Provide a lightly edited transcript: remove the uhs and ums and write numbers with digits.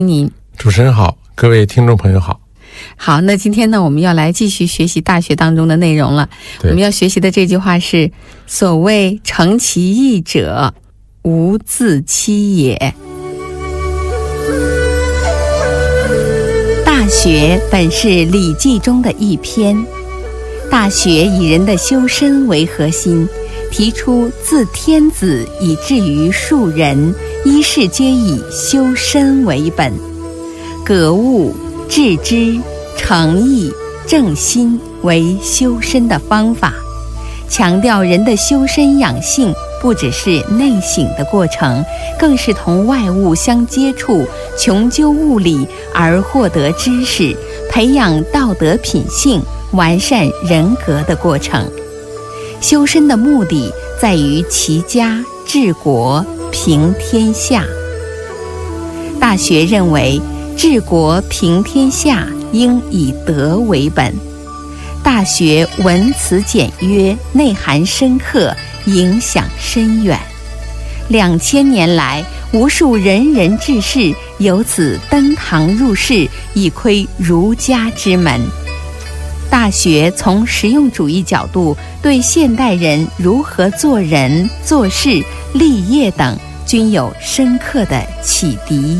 您主持人好，各位听众朋友好。 好，那今天呢，我们要来继续学习大学当中的内容了。我们要学习的这句话是：所谓诚其意者，无自欺也。大学本是《礼记》中的一篇，大学以人的修身为核心，提出自天子以至于庶人，一事皆以修身为本，格物、致知、诚意、正心为修身的方法，强调人的修身养性不只是内省的过程，更是同外物相接触，穷究物理而获得知识，培养道德品性，完善人格的过程。修身的目的在于齐家、治国、平天下。大学认为，治国平天下应以德为本。大学文辞简约，内涵深刻，影响深远。2000年来，无数仁人志士由此登堂入室，以窥儒家之门。大学从实用主义角度对现代人如何做人、做事、立业等均有深刻的启迪。